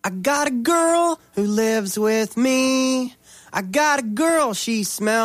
I got a girl who lives with me. I got a girl, she smells